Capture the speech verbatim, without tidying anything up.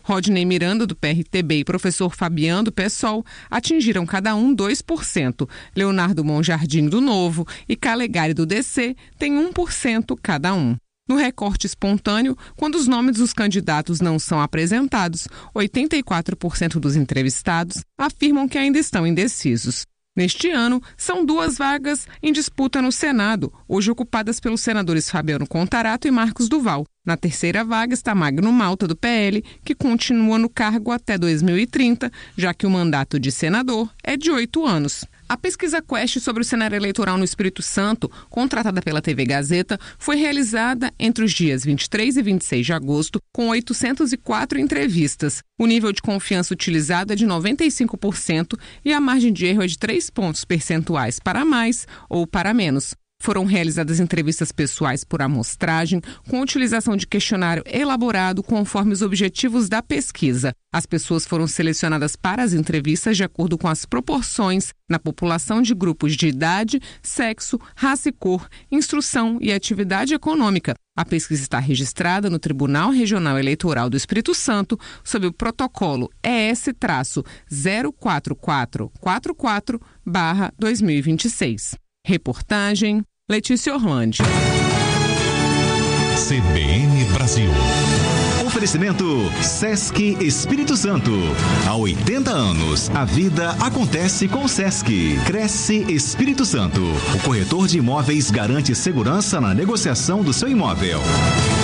Rodney Miranda, do P R T B, e professor Fabiano, do PSOL, atingiram cada um dois por cento. Leonardo Monjardim, do Novo, e Calegari, do D C, têm um por cento cada um. No recorte espontâneo, quando os nomes dos candidatos não são apresentados, oitenta e quatro por cento dos entrevistados afirmam que ainda estão indecisos. Neste ano, são duas vagas em disputa no Senado, hoje ocupadas pelos senadores Fabiano Contarato e Marcos Duval. Na terceira vaga está Magno Malta, do P L, que continua no cargo até dois mil e trinta, já que o mandato de senador é de oito anos. A pesquisa Quest sobre o cenário eleitoral no Espírito Santo, contratada pela T V Gazeta, foi realizada entre os dias vinte e três e vinte e seis de agosto, com oitocentas e quatro entrevistas. O nível de confiança utilizado é de noventa e cinco por cento e a margem de erro é de três pontos percentuais para mais ou para menos. Foram realizadas entrevistas pessoais por amostragem, com utilização de questionário elaborado conforme os objetivos da pesquisa. As pessoas foram selecionadas para as entrevistas de acordo com as proporções na população de grupos de idade, sexo, raça e cor, instrução e atividade econômica. A pesquisa está registrada no Tribunal Regional Eleitoral do Espírito Santo sob o protocolo E S zero quatro quatro quatro quatro barra dois mil e vinte e seis. Reportagem Letícia Orlandi. C B N Brasil. Oferecimento Sesc Espírito Santo. Há oitenta anos, a vida acontece com o Sesc. Cresce Espírito Santo. O corretor de imóveis garante segurança na negociação do seu imóvel.